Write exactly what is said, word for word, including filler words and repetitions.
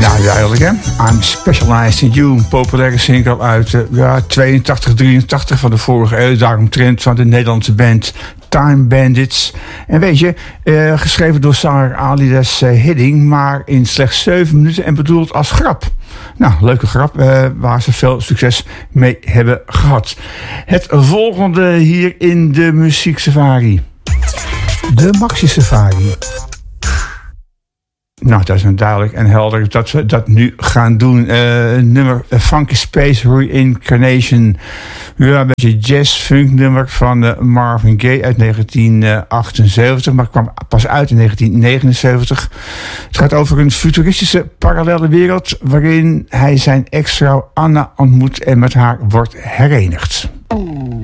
Nou, duidelijk hè. I'm Specialized in You, een populaire single uit uh, ja, tweeëntachtig, drieëntachtig van de vorige eeuw. Daaromtrent van de Nederlandse band Time Bandits. En weet je, uh, geschreven door zanger Alides uh, Hidding, maar in slechts zeven minuten en bedoeld als grap. Nou, leuke grap uh, waar ze veel succes mee hebben gehad. Het volgende hier in de Muziek Safari. De Maxi Safari. Nou, dat is een duidelijk en helder dat we dat nu gaan doen. Uh, nummer uh, Funky Space Reincarnation. Ja, een beetje jazz-funk nummer van uh, Marvin Gaye uit negentien achtenzeventig. Maar kwam pas uit in negentien negenenzeventig. Het gaat over een futuristische parallele wereld waarin hij zijn ex-vrouw Anna ontmoet en met haar wordt herenigd.